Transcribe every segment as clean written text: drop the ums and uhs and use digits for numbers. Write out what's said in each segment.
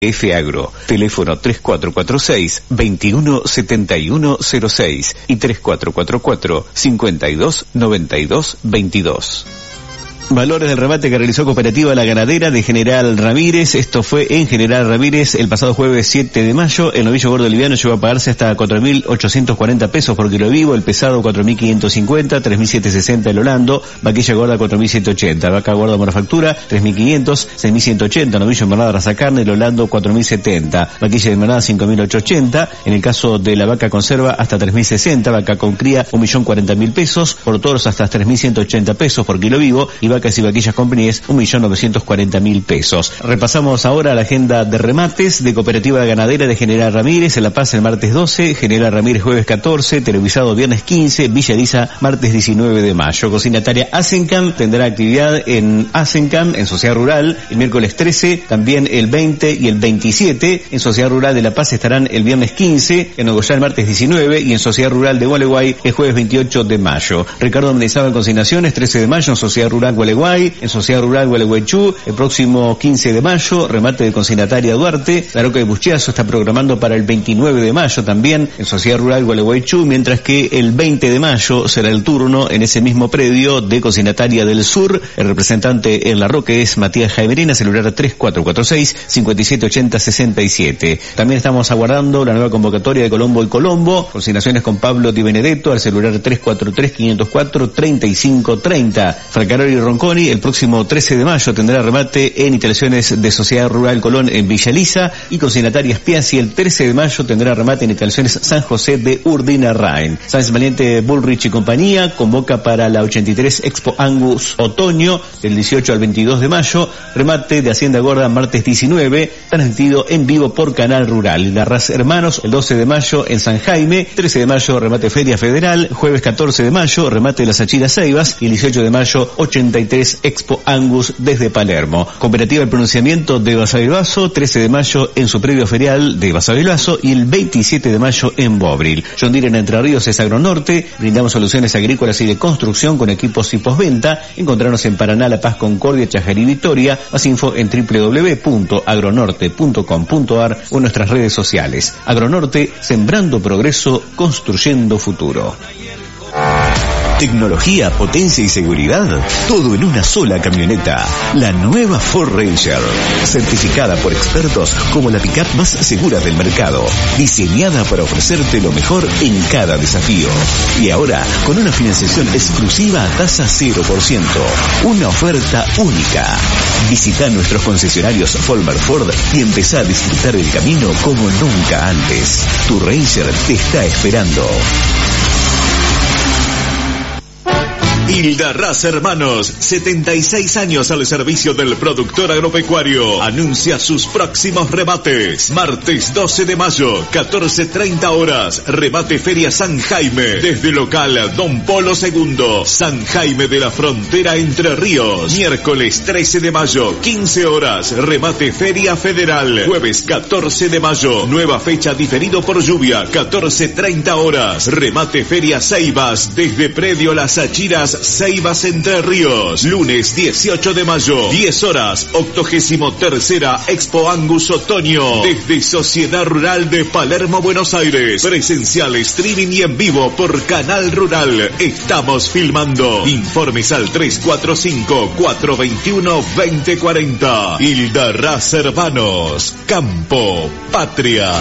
F-Agro, teléfono 3446-217106 y 3444-529222. Valores del remate que realizó Cooperativa La Ganadera de General Ramírez. Esto fue en General Ramírez el pasado jueves 7 de mayo. El novillo gordo liviano llegó a pagarse hasta 4.840 pesos por kilo vivo, el pesado 4.550, 3.760 el holando, vaquilla gorda 4.780, vaca gorda manufactura 3.500, 6.180, novillo invernada raza carne, el holando 4.070, vaquilla de invernada 5.880, en el caso de la vaca conserva hasta 3.060, vaca con cría 1.040.000 pesos, por toros hasta 3.180 pesos por kilo vivo y vacas y vaquillas con peniés 1.940.000 pesos. Repasamos ahora la agenda de remates de Cooperativa Ganadera de General Ramírez. En La Paz el martes 12, General Ramírez jueves 14, televisado viernes 15, Villa Elisa martes 19 de mayo. Cocinataria Asencam tendrá actividad en Asencam, en Sociedad Rural, el miércoles 13, también el 20 y el 27. En Sociedad Rural de La Paz estarán el viernes 15, en Nogoyá el martes 19 y en Sociedad Rural de Gualeguay el jueves 28 de mayo. Ricardo Menezaba en Consignaciones, 13 de mayo en Sociedad Rural Gualeguay, en Sociedad Rural Gualeguaychú, el próximo 15 de mayo, remate de Consignataria Duarte. La Roca de Bustiazo está programando para el 29 de mayo también en Sociedad Rural Gualeguaychú, mientras que el 20 de mayo será el turno en ese mismo predio de Consignataria del Sur. El representante en La Roca es Matías Jaimerina, celular 3446-5780-67. También estamos aguardando la nueva convocatoria de Colombo y Colombo, consignaciones con Pablo Di Benedetto al celular 343-504-3530. Francaroli y Ronconi, el próximo 13 de mayo tendrá remate en instalaciones de Sociedad Rural Colón en Villa Elisa, y Consignataria Spiazzi el 13 de mayo tendrá remate en instalaciones San José de Urdinarrain. Sáenz Valiente Bullrich y compañía convoca para la 83 Expo Angus Otoño del 18 al 22 de mayo, remate de Hacienda Gorda martes 19, transmitido en vivo por Canal Rural. Larraz Hermanos el 12 de mayo en San Jaime, 13 de mayo remate Feria Federal, jueves 14 de mayo remate de las Achiras Ceibas y el 18 de mayo 83 Expo Angus desde Palermo. Cooperativa El Pronunciamiento de Basavilbaso, 13 de mayo en su previo ferial de Basavilbaso y el 27 de mayo en Bobril. John Deere en Entre Ríos es Agronorte, brindamos soluciones agrícolas y de construcción con equipos y postventa. Encontrarnos en Paraná, La Paz, Concordia, Chajarí y Victoria. Más info en www.agronorte.com.ar o en nuestras redes sociales. Agronorte, sembrando progreso, construyendo futuro. Tecnología, potencia y seguridad, todo en una sola camioneta. La nueva Ford Ranger, certificada por expertos como la pickup más segura del mercado, diseñada para ofrecerte lo mejor en cada desafío. Y ahora, con una financiación exclusiva a tasa 0%. Una oferta única. Visita nuestros concesionarios Folmer Ford y empezá a disfrutar el camino como nunca antes. Tu Ranger te está esperando. Hilda Raz Hermanos, 76 años al servicio del productor agropecuario. Anuncia sus próximos remates. Martes 12 de mayo, 14:30 horas. Remate Feria San Jaime. Desde local Don Polo II. San Jaime de la Frontera Entre Ríos. Miércoles 13 de mayo, 15 horas. Remate Feria Federal. Jueves 14 de mayo. Nueva fecha diferido por lluvia. 14:30 horas. Remate Feria Ceibas. Desde predio Las Achiras Ceibas Entre Ríos. Lunes 18 de mayo, 10 horas, 83ª Expo Angus Otoño. Desde Sociedad Rural de Palermo, Buenos Aires. Presencial, streaming y en vivo por Canal Rural. Estamos filmando. Informes al 345-421-2040. Hilda Raz Hermanos. Campo Patria.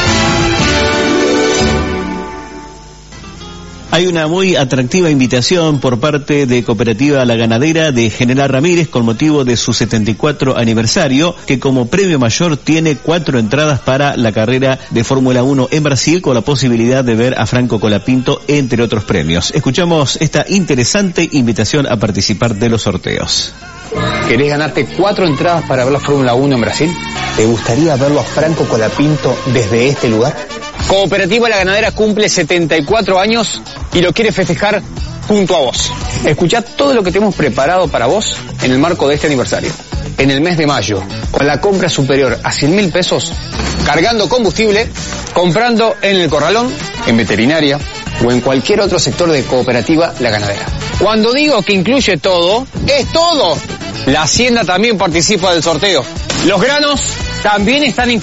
Hay una muy atractiva invitación por parte de Cooperativa La Ganadera de General Ramírez con motivo de su 74 aniversario, que como premio mayor tiene 4 entradas para la carrera de Fórmula 1 en Brasil, con la posibilidad de ver a Franco Colapinto, entre otros premios. Escuchamos esta interesante invitación a participar de los sorteos. ¿Querés ganarte 4 entradas para ver la Fórmula 1 en Brasil? ¿Te gustaría verlo a Franco Colapinto desde este lugar? Cooperativa La Ganadera cumple 74 años y lo quiere festejar junto a vos. Escuchá todo lo que tenemos preparado para vos en el marco de este aniversario. En el mes de mayo, con la compra superior a 100.000 pesos, cargando combustible, comprando en el Corralón, en veterinaria o en cualquier otro sector de Cooperativa La Ganadera. Cuando digo que incluye todo, es todo. La Hacienda también participa del sorteo. Los granos también están